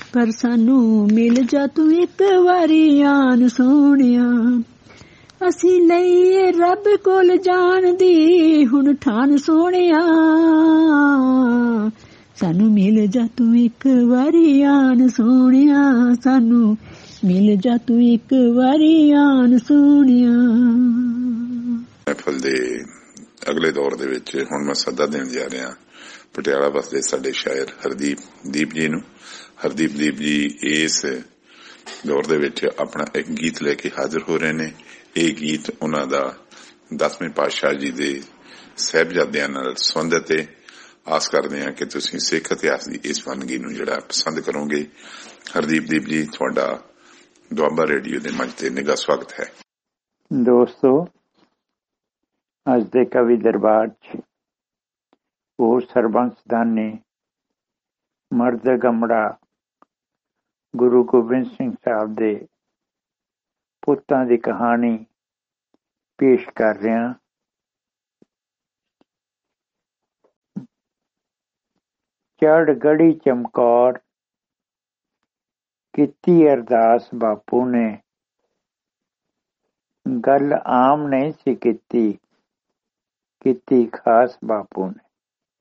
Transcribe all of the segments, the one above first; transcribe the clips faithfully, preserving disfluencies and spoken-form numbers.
पर सानू मिल जा तू एक वारी आन सोहणिया। असी लईए रब कोल जान दी हुण ठान सोहणिया। सानू मिल जा तू एक वारी आन सोहणिया। सानू मिल जा तू एक वारी आन सोहणिया। महफिल दे अगले दौर दे विच हुण मैं सदा देण जा रहा पटियाला वसदे साडे शायर हरदीप दीप जी नूं। हरदीप दीप जी इस दौर दे विच अपना एक गीत लेके हाजिर हो रहे ने। ਇਹ ਗੀਤ ਉਹਨਾਂ ਦਾ ਦਸਵੇਂ ਪਾਤਸ਼ਾਹ ਜੀ ਦੇ ਸਾਹਿਬਜ਼ਾਦਿਆਂ ਨਾਲ ਸੰਬੰਧਿਤ ਹੈ। ਆਸ ਕਰਦੇ ਹਾਂ ਕਿ ਤੁਸੀਂ ਸਿੱਖ ਇਤਿਹਾਸ ਦੀ ਇਸ ਵੰਨਗੀ ਨੂੰ ਜਿਹੜਾ ਪਸੰਦ ਕਰੋਗੇ। ਹਰਦੀਪ ਦੀਪ ਜੀ, ਤੁਹਾਡਾ ਦੁਆਬਾ ਰੇਡੀਓ ਦੇ ਮੰਚ ਤੇ ਨਿੱਘਾ ਸਵਾਗਤ ਹੈ। ਦੋਸਤੋ, ਅੱਜ ਦੇ ਕਵੀ ਦਰਬਾਰ 'ਚ ਉਹ ਸਰਬੰਸਦਾਨੀ ਮਰਦ ਗਮੜਾ ਗੁਰੂ ਗੋਬਿੰਦ ਸਿੰਘ ਸਾਹਿਬ ਦੇ ਪੁੱਤਾਂ ਦੀ ਕਹਾਣੀ ਪੇਸ਼ ਕਰ ਰਿਹਾ। ਚੜ੍ਹ ਗੜੀ ਚਮਕੌਰ ਕੀਤੀ ਅਰਦਾਸ ਬਾਪੂ ਨੇ, ਗੱਲ ਆਮ ਨਹੀਂ ਸੀ ਕੀਤੀ, ਕੀਤੀ ਖਾਸ ਬਾਪੂ ਨੇ।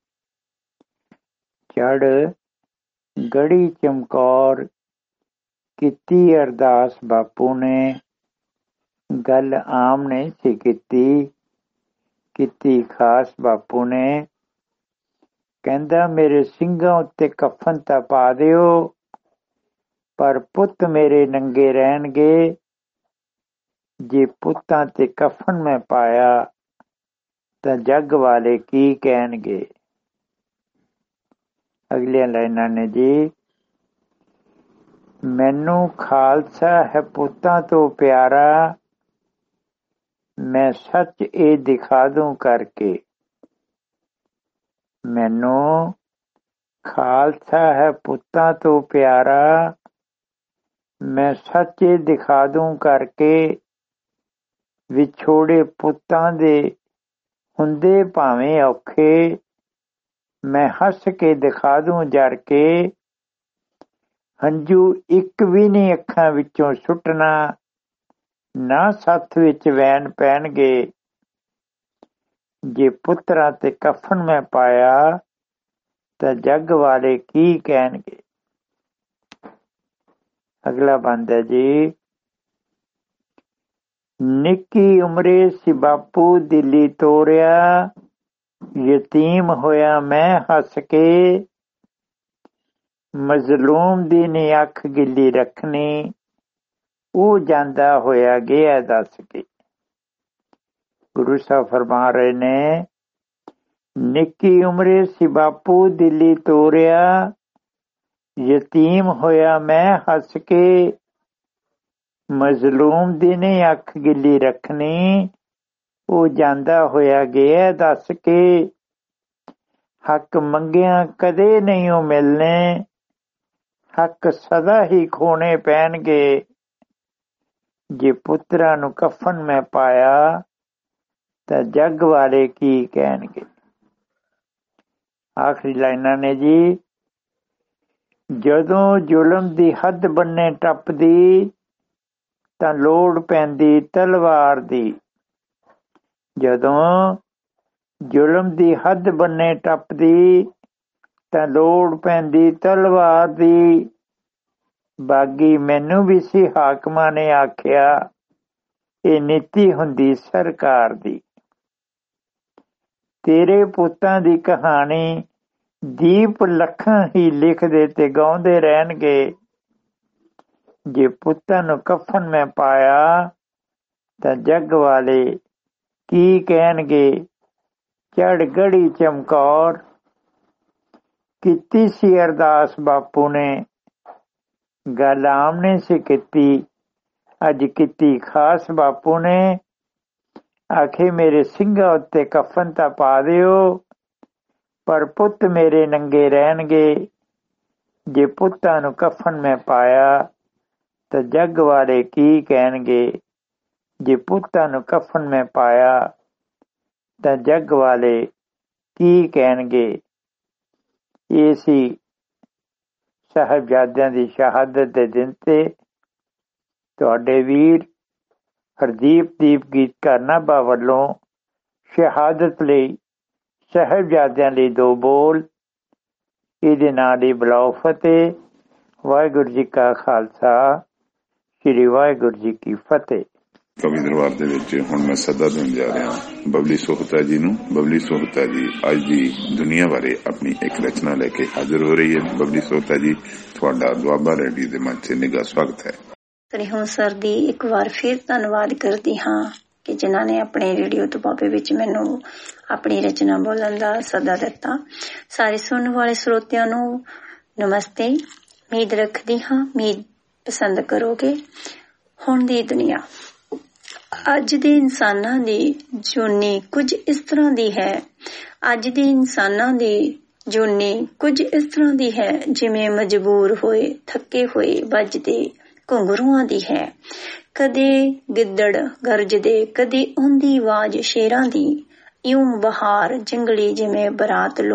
ਚੜ੍ਹ ਗੜੀ ਚਮਕੌਰ ਕੀਤੀ ਅਰਦਾਸ ਬਾਪੂ ਨੇ, ਗੱਲ ਆਮ ਨਹੀਂ ਸੀ ਕੀਤੀ, ਕੀਤੀ ਖਾਸ ਬਾਪੂ ਨੇ। ਕਹਿੰਦਾ ਮੇਰੇ ਸਿੰਘਾਂ ਉੱਤੇ ਕਫਨ ਤਾਂ ਪਾ ਦਿਓ, ਪਰ ਪੁੱਤ ਮੇਰੇ ਨੰਗੇ ਰਹਿਣਗੇ। ਜੇ ਪੁੱਤਾਂ ਤੇ ਕਫਨ ਮੈਂ ਪਾਇਆ ਤਾਂ ਜੱਗ ਵਾਲੇ ਕੀ ਕਹਿਣਗੇ। ਅਗਲੀਆਂ ਲਾਈਨਾਂ ਨੇ ਜੀ, ਮੈਨੂੰ ਖਾਲਸਾ ਹੈ ਪੁੱਤਾਂ ਤੋਂ ਪਿਆਰਾ, ਮੈਂ ਸੱਚ ਇਹ ਦਿਖਾ ਦੂੰ ਕਰਕੇ। ਮੈਨੂੰ ਖਾਲਸਾ ਹੈ ਪੁੱਤਾਂ ਤੋਂ ਪਿਆਰਾ, ਮੈਂ ਸੱਚ ਇਹ ਦਿਖਾ ਦੂੰ ਕਰਕੇ। ਵਿਛੋੜੇ ਪੁੱਤਾਂ ਦੇ ਹੁੰਦੇ ਭਾਵੇਂ ਔਖੇ, ਮੈਂ ਹੱਸ ਕੇ ਦਿਖਾ ਦੂੰ ਜਰ ਕੇ। ਹੰਝੂ ਇੱਕ ਵੀ ਨਹੀਂ ਅੱਖਾਂ ਵਿੱਚੋਂ ਸੁੱਟਣਾ, ਨਾ ਸੱਥ ਵਿੱਚ ਵੈਣ ਪੈਣਗੇ। ਜੇ ਪੁੱਤਰਾਂ ਤੇ ਕਫਨ ਮੈਂ ਪਾਇਆ ਤਾਂ ਜੱਗ ਵਾਲੇ ਕੀ ਕਹਿਣਗੇ। ਅਗਲਾ ਬੰਦ ਹੈ ਜੀ, ਨਿੱਕੀ ਉਮਰੇ ਸੀ ਬਾਪੂ ਦਿੱਲੀ ਤੋਰਿਆ, ਯਤੀਮ ਹੋਇਆ ਮੈਂ ਹੱਸ ਕੇ। ਮਜ਼ਲੂਮ ਦੀ ਨੀ ਅੱਖ ਗਿੱਲੀ ਰੱਖਣੀ, ਉਹ ਜਾਂਦਾ ਹੋਇਆ ਗਿਆ ਦੱਸ ਕੇ। ਗੁਰੂ ਸਾਹਿਬ ਫਰਮਾ ਰਹੇ ਨੇ, ਨਿੱਕੀ ਉਮਰੇ ਸੀ ਬਾਪੂ ਦਿੱਲੀ ਤੋਰਿਆ, ਯਤੀਮ ਹੋਇਆ ਮੈਂ ਹੱਸ ਕੇ। ਮਜ਼ਲੂਮ ਦੀ ਨੀ ਅੱਖ ਗਿੱਲੀ ਰੱਖਣੀ, ਉਹ ਜਾਂਦਾ ਹੋਇਆ ਗਿਆ ਦੱਸ ਕੇ। ਹੱਕ ਮੰਗਿਆ ਕਦੇ ਨਹੀਂ ਉਹ ਮਿਲਣੇ, ਹੱਕ ਸਦਾ ਹੀ ਖੋਣੇ ਪੈਣਗੇ। ਜੇ ਪੁੱਤਰਾਂ ਨੂੰ ਕਫਨ ਮੈਂ ਪਾਇਆ ਤਾਂ ਜੱਗ ਵਾਲੇ ਕੀ ਕਹਿਣਗੇ। ਆਖਰੀ ਲਾਈਨਾਂ ਨੇ ਜੀ, ਜਦੋਂ ਜ਼ੁਲਮ ਦੀ ਹੱਦ ਬੰਨੇ ਟੱਪਦੀ ਤਾਂ ਲੋੜ ਪੈਂਦੀ ਤਲਵਾਰ ਦੀ। ਜਦੋਂ ਜ਼ੁਲਮ ਦੀ ਹੱਦ ਬੰਨੇ ਟੱਪਦੀ ਤਾਂ ਲੋੜ ਪੈਂਦੀ ਤਲਵਾਰ ਦੀ। ਬਾਗੀ ਮੈਨੂੰ ਵੀ ਸੀ ਹਾਕਮਾਂ ਨੇ ਆਖਿਆ, ਇਹ ਨੀਤੀ ਹੁੰਦੀ ਸਰਕਾਰ ਦੀ। ਤੇਰੇ ਪੁੱਤਾਂ ਦੀ ਕਹਾਣੀ ਦੀਪ ਲੱਖਾਂ ਹੀ ਲਿਖਦੇ ਤੇ ਗਾਉਂਦੇ ਰਹਿਣਗੇ। ਜੇ ਪੁੱਤਾਂ ਨੂੰ ਕਫਨ ਮੈਂ ਪਾਇਆ ਤਾਂ ਜੱਗ ਵਾਲੇ ਕੀ ਕਹਿਣਗੇ। ਚੜ੍ਹ ਗੜੀ ਚਮਕੌਰ ਕੀਤੀ ਸੀ ਅਰਦਾਸ ਬਾਪੂ ਨੇ, ਗੱਲ ਆਮ ਨਹੀਂ ਸੀ ਕੀਤੀ, ਅੱਜ ਕੀਤੀ ਖਾਸ ਬਾਪੂ ਨੇ। ਆਖੇ ਮੇਰੇ ਸਿੰਘਾਂ ਉੱਤੇ ਕਫਨ ਤਾਂ ਪਾ ਦਿਓ, ਪਰ ਪੁੱਤ ਮੇਰੇ ਨੰਗੇ ਰਹਿਣਗੇ। ਜੇ ਪੁੱਤਾਂ ਨੂੰ ਕਫਨ ਮੈਂ ਪਾਇਆ ਤਾਂ ਜੱਗ ਵਾਲੇ ਕੀ ਕਹਿਣਗੇ। ਜੇ ਪੁੱਤਾਂ ਨੂੰ ਕਫਨ ਮੈਂ ਪਾਇਆ ਤਾਂ ਜੱਗ ਵਾਲੇ ਕੀ ਕਹਿਣਗੇ। ਇਹ ਸੀ ਸਾਹਿਬਜ਼ਾਦਿਆਂ ਦੀ ਸ਼ਹਾਦਤ ਦੇ ਦਿਨ ਤੇ ਤੁਹਾਡੇ ਵੀਰ ਹਰਦੀਪ ਦੀਪ ਗੀਤਕਾਰ ਨਾਭਾ ਵੱਲੋਂ ਸ਼ਹਾਦਤ ਲਈ ਸਾਹਿਬਜ਼ਾਦਿਆਂ ਲਈ ਦੋ ਬੋਲ। ਇਹਦੇ ਨਾਲ ਹੀ ਬੁਲਾਓ ਫਤਿਹ। ਵਾਹਿਗੁਰੂ ਜੀ ਕਾ ਖਾਲਸਾ, ਸ੍ਰੀ ਵਾਹਿਗੁਰੂ ਜੀ ਕੀ ਫਤਿਹ। ਕਵੀ ਦਰਬਾਰ ਦੇ ਵਿੱਚ ਹੁਣ ਮੈਂ ਸੱਦਾ ਦੇਣ ਜਾ ਰਿਹਾ ਬਬਲੀ ਸੋਹਤਾ ਜੀ ਨੂੰ। ਬਬਲੀ ਸੋਹਤਾ ਜੀ ਅੱਜ ਦੀ ਦੁਨੀਆ ਬਾਰੇ ਆਪਣੀ ਇੱਕ ਰਚਨਾ ਲੈ ਕੇ ਹਾਜ਼ਰ ਹੋ ਰਹੀ ਹੈ। ਬਬਲੀ ਸੋਹਤਾ ਜੀ, ਤੁਹਾਡਾ ਦੁਆਬਾ ਰੇਡੀਓ ਦੇ ਮੰਚ ਤੇ ਨਿੱਘਾ ਸਵਾਗਤ ਹੈ। ਰਿਹੋਂ ਸਰ ਦੀ ਇੱਕ ਵਾਰ ਫਿਰ ਧੰਨਵਾਦ ਕਰਦੀ ਹਾਂ ਕਿ ਜਿਨ੍ਹਾਂ ਨੇ ਆਪਣੇ ਰੇਡੀਓ ਦੁਆਬੇ ਵਿੱਚ ਮੈਨੂੰ ਆਪਣੀ ਰਚਨਾ ਬੋਲਣ ਦਾ ਸੱਦਾ ਦਿੱਤਾ। ਸਾਰੇ ਸੁਣਨ ਵਾਲੇ ਸਰੋਤਿਆਂ ਨੂੰ ਨਮਸਤੇ। ਉਮੀਦ ਰੱਖਦੀ ਹਾਂ ਉਮੀਦ ਪਸੰਦ ਕਰੋਗੇ। ਹੁਣ ਦੀ ਦੁਨੀਆ। ਅੱਜ ਦੇ ਇਨਸਾਨਾਂ ਦੀ ਜੂਨੀ ਕੁਝ ਇਸ ਤਰ੍ਹਾਂ ਦੀ ਹੈ ਅੱਜ ਦੇ ਇਨਸਾਨਾਂ ਦੀ ਜੂਨੀ ਕੁਝ ਇਸ ਤਰ੍ਹਾਂ ਦੀ ਹੈ ਜਿਵੇਂ ਮਜਬੂਰ ਹੋਏ ਥੱਕੇ ਹੋਏ ਵੱਜਦੇ ਘੁੰਗਰੂਆਂ ਦੀ ਹੈ। ਕਦੇ ਗਿੱਦੜ ਗਰਜਦੇ, ਕਦੇ ਆਉਂਦੀ ਆਵਾਜ਼ ਸ਼ੇਰਾਂ ਦੀ। ਇਉਂ ਬਹਾਰ ਜੰਗਲੀ ਜਿਵੇਂ ਬਰਾਤ